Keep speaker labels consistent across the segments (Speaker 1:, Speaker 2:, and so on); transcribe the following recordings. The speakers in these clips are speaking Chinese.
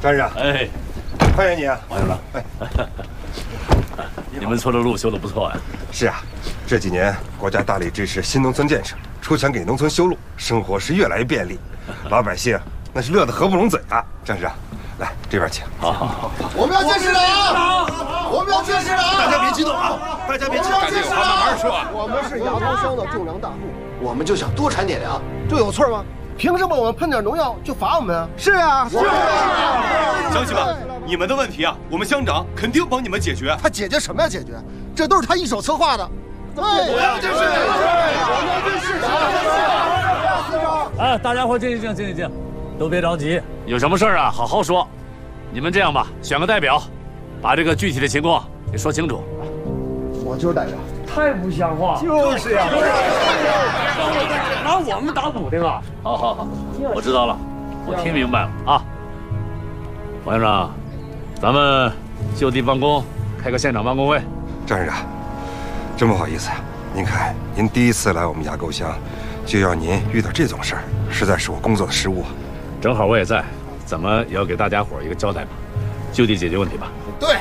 Speaker 1: 张市长，
Speaker 2: 哎，
Speaker 1: 欢迎你啊，
Speaker 2: 王院长。哎，你们村的路修得不错呀。
Speaker 1: 是啊，这几年国家大力支持新农村建设，出钱给农村修路，生活是越来越便利，老百姓那是乐得合不拢嘴啊。张市长，来这边请。
Speaker 2: 好。
Speaker 3: 我们要建设了啊！我们要建设了啊！
Speaker 1: 大家别激动啊，大家别激动，
Speaker 3: 大家有话慢慢说。
Speaker 4: 我们是牙膏乡的种粮大户，
Speaker 3: 我们就想多产点粮，
Speaker 4: 这有错吗？凭什么我们喷点农药就罚我们啊？是啊，是啊。
Speaker 5: 乡亲们，你们的问题啊，我们乡长肯定帮你们解决。
Speaker 4: 他解决什么呀？解决？这都是他一手策划的。对，我要建设，我要建设。
Speaker 2: 哎，大家伙静一静，都别着急，有什么事儿啊，好好说。你们这样吧，选个代表，把这个具体的情况给说清楚。
Speaker 4: 我就是代表。
Speaker 2: 太不像话！
Speaker 4: 就是呀，
Speaker 2: 拿我们打补丁啊！好，我知道了，我听明白了啊。王院长，咱们就地办公，开个现场办公会。
Speaker 1: 张市长，真不好意思啊，您看您第一次来我们牙沟乡，就要您遇到这种事儿，实在是我工作的失误啊。
Speaker 2: 正好我也在，怎么也要给大家伙一个交代吧，就地解决问题吧。
Speaker 3: 对，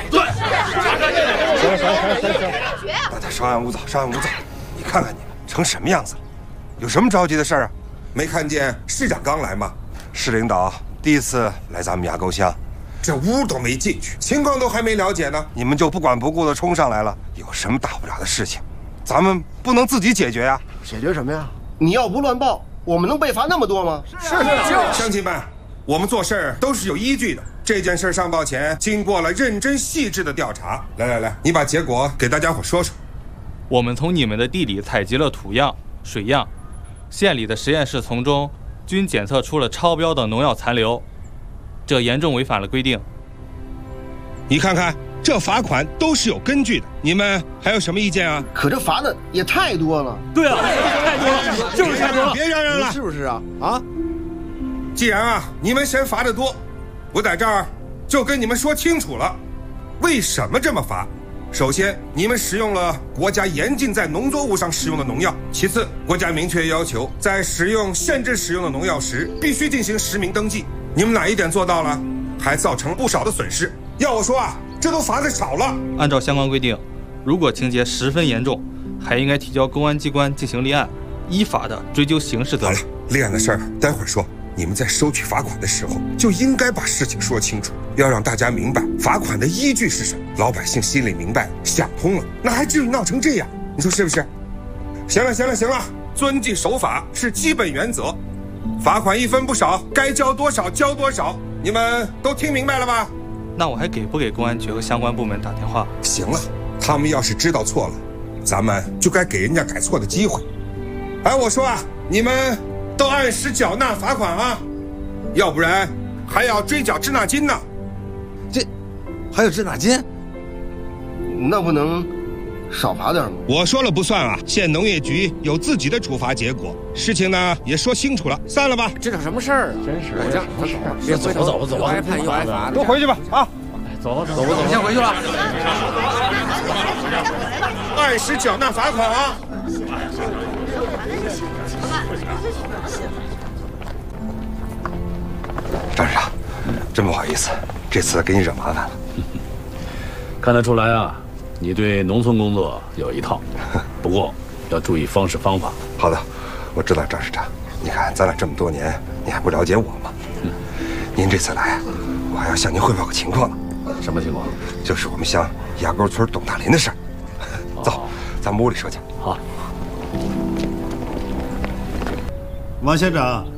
Speaker 1: 行，大家稍安勿躁，你看看你们成什么样子了？有什么着急的事儿啊？
Speaker 6: 没看见市长刚来吗？
Speaker 1: 市领导第一次来咱们牙沟乡，
Speaker 6: 这屋都没进去，情况都还没了解呢，
Speaker 1: 你们就不管不顾的冲上来了，有什么大不了的事情，咱们不能自己解决呀？
Speaker 4: 解决什么呀？你要不乱报，我们能被罚那么多吗？
Speaker 1: 是，
Speaker 6: 乡亲们，我们做事儿都是有依据的。这件事上报前，经过了认真细致的调查。来，你把结果给大家伙说说。
Speaker 5: 我们从你们的地里采集了土样、水样，县里的实验室丛中均检测出了超标的农药残留，这严重违反了规定。
Speaker 6: 你看看，这罚款都是有根据的，你们还有什么意见啊？
Speaker 4: 可这罚的也太多了。
Speaker 2: 对啊，太多了，就是太多了。
Speaker 6: 别嚷嚷了，
Speaker 4: 是不是啊？啊！
Speaker 6: 既然啊你们嫌罚的多，我在这儿就跟你们说清楚了，为什么这么罚。首先，你们使用了国家严禁在农作物上使用的农药；其次，国家明确要求在使用限制使用的农药时，必须进行实名登记。你们哪一点做到了？还造成不少的损失。要我说啊，这都罚的少了。
Speaker 5: 按照相关规定，如果情节十分严重，还应该提交公安机关进行立案，依法的追究刑事责任。
Speaker 6: 好了，立案的事儿待会儿说。你们在收取罚款的时候，就应该把事情说清楚，要让大家明白罚款的依据是什么。老百姓心里明白，想通了，那还至于闹成这样？你说是不是？行了，遵纪守法是基本原则。罚款一分不少，该交多少交多少，你们都听明白了吧？
Speaker 5: 那我还给不给公安局和相关部门打电话？
Speaker 6: 行了，他们要是知道错了，咱们就该给人家改错的机会。哎，我说啊，你们都按时缴纳罚款啊，要不然还要追缴滞纳金呢。
Speaker 4: 这还有滞纳金？那不能少罚点吗？
Speaker 6: 我说了不算啊，县农业局有自己的处罚结果。事情呢也说清楚了，散了吧。
Speaker 3: 这叫什么事儿啊？真是，
Speaker 2: 别走吧，
Speaker 3: 又挨判又挨罚，
Speaker 1: 都回去吧啊！
Speaker 2: 走，
Speaker 3: 先回去了。
Speaker 6: 按时缴纳罚款啊！
Speaker 1: 张市长，真不好意思，这次给你惹麻烦了。
Speaker 2: 看得出来啊，你对农村工作有一套，不过要注意方式方法。
Speaker 1: 好的，我知道，张市长。你看咱俩这么多年，你还不了解我吗？您这次来，我还要向您汇报个情况呢。
Speaker 2: 什么情况？
Speaker 1: 就是我们乡牙沟村董大林的事儿。走，咱们屋里说去。
Speaker 2: 好。
Speaker 7: 王乡长，